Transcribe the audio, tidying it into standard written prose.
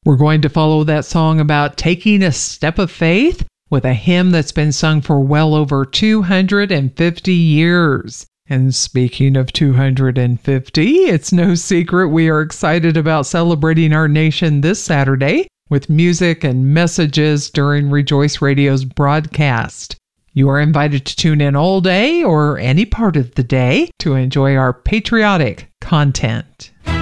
We're going to follow that song about taking a step of faith with a hymn that's been sung for well over 250 years. And speaking of 250, it's no secret we are excited about celebrating our nation this Saturday with music and messages during Rejoice Radio's broadcast. You are invited to tune in all day or any part of the day to enjoy our patriotic content.